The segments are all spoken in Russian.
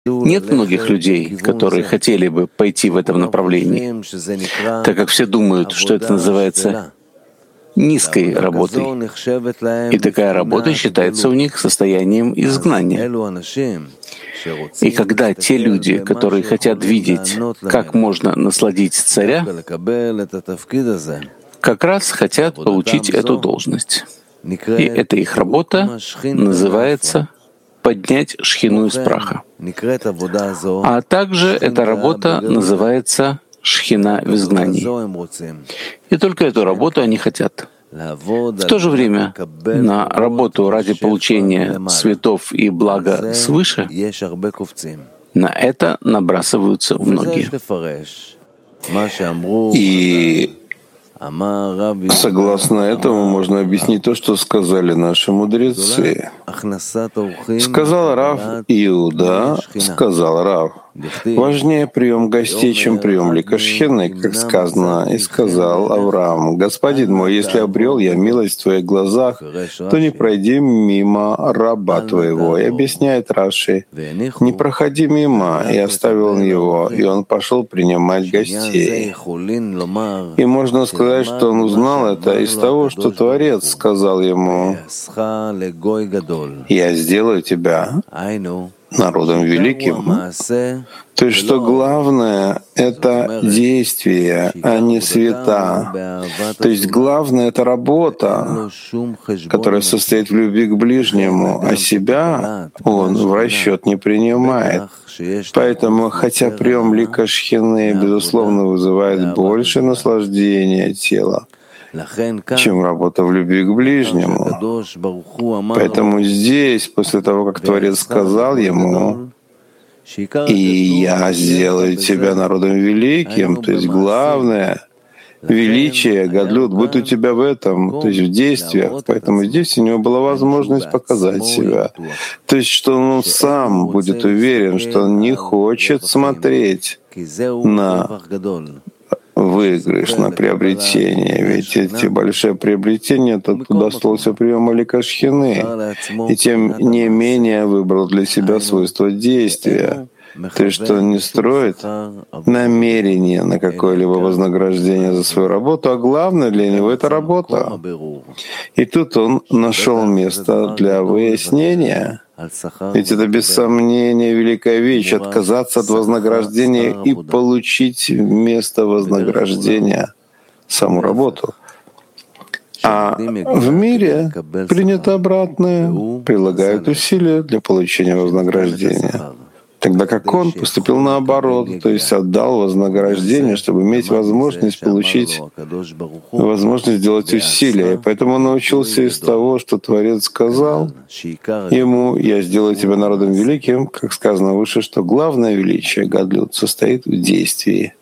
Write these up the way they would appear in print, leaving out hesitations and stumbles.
Нет многих людей, которые хотели бы пойти в этом направлении, так как все думают, что это называется низкой работой, и такая работа считается у них состоянием изгнания. И когда те люди, которые хотят видеть, как можно насладить царя, как раз хотят получить эту должность. И эта их работа называется «поднять шхину из праха». А также эта работа называется «шхина в изгнании». И только эту работу они хотят. В то же время на работу ради получения светов и блага свыше на это набрасываются многие. И согласно этому можно объяснить то, что сказали наши мудрецы. Сказал Рав Иуда, сказал Рав: важнее прием гостей, чем прием лика шхины, как сказано, и сказал Авраам: господин мой, если обрел я милость в твоих глазах, то не пройди мимо раба твоего. И объясняет Раши: не проходи мимо, и оставил он его, и он пошел принимать гостей. И можно сказать, что он узнал это из того, что Творец сказал ему: я сделаю тебя народом великим. То есть, что главное — это действие, а не света. То есть главное — это работа, которая состоит в любви к ближнему, а себя он в расчет не принимает. Поэтому, хотя прием лика шхины, безусловно, вызывает больше наслаждения тела, чем работа в любви к ближнему. Поэтому здесь, после того, как Творец сказал ему: «И я сделаю тебя народом великим», то есть главное — величие, гадлют, будет у тебя в этом, то есть в действиях. Поэтому здесь у него была возможность показать себя. То есть, что он сам будет уверен, что он не хочет смотреть на выигрыш, на приобретение. Ведь эти большие приобретения, это удостоился приема лика шхины. И тем не менее выбрал для себя свойство действия. То есть, что он не строит намерение на какое-либо вознаграждение за свою работу, а главное для него — это работа. И тут он нашел место для выяснения. Ведь это без сомнения великая вещь — отказаться от вознаграждения и получить вместо вознаграждения саму работу. А в мире принято обратное: прилагают усилия для получения вознаграждения. Тогда как он поступил наоборот, то есть отдал вознаграждение, чтобы иметь возможность получить, возможность сделать усилия. И поэтому он научился из того, что Творец сказал ему: «Я сделаю тебя народом великим», как сказано выше, что главное величие, гадлют, состоит в действии.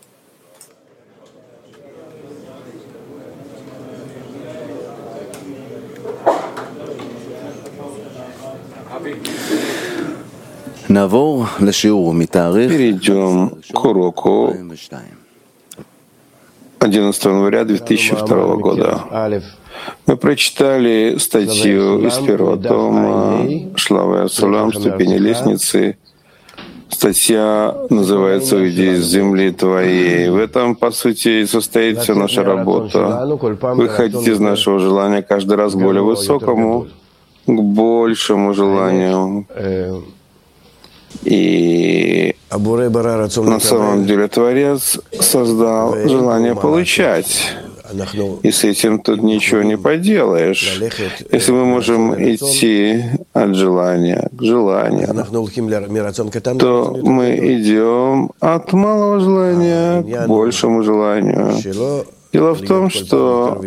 Перейдем к уроку 11 января 2002 года. Мы прочитали статью из первого тома «Шлава Асулам. Ступени лестницы». Статья называется «Уйди из земли твоей». В этом, по сути, и состоит вся наша работа. Выходить из нашего желания каждый раз к более высокому, к большему желанию. И на самом деле Творец создал желание получать. И с этим тут ничего не поделаешь. Если мы можем идти от желания к желанию, то мы идем от малого желания к большему желанию. Дело в том, что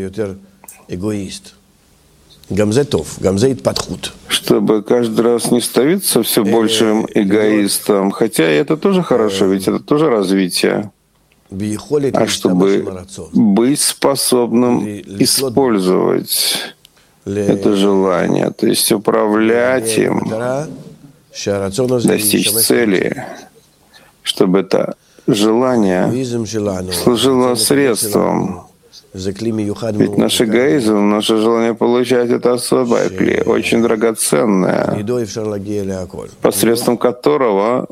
чтобы каждый раз не становиться все большим эгоистом, хотя это тоже хорошо, ведь это тоже развитие, а чтобы быть способным использовать это желание, то есть управлять им, достичь цели, чтобы это желание служило средством Ведь наш эгоизм, наше желание получать — это особое клей, очень драгоценное, посредством которого